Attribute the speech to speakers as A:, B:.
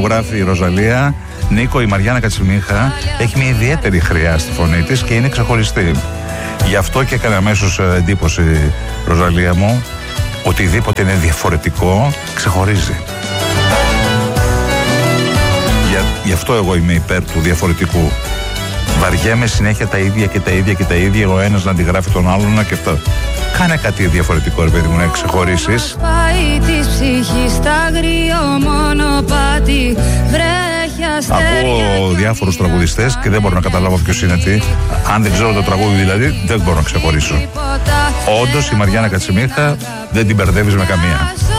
A: γράφει η Ροζαλία. Νίκο, η Μαριάννα Κατσιμίχα έχει μια ιδιαίτερη χρειά στη φωνή της και είναι ξεχωριστή. Γι' αυτό και έκανε αμέσως εντύπωση, Ροζαλία μου, οτιδήποτε είναι διαφορετικό ξεχωρίζει. Γι' αυτό εγώ είμαι υπέρ του διαφορετικού. Βαριέμαι συνέχεια τα ίδια και τα ίδια και τα ίδια, ο ένας να αντιγράφει τον άλλον και αυτό. Κάνε κάτι διαφορετικό, ρε παιδί μου, να ξεχωρίσεις. Ακούω διάφορους τραγουδιστές και δεν μπορώ να καταλάβω ποιος είναι τι. Αν δεν ξέρω το τραγούδι δηλαδή, δεν μπορώ να ξεχωρίσω. Όντως η Μαριάννα Κατσιμίχα δεν την μπερδεύεις με καμία.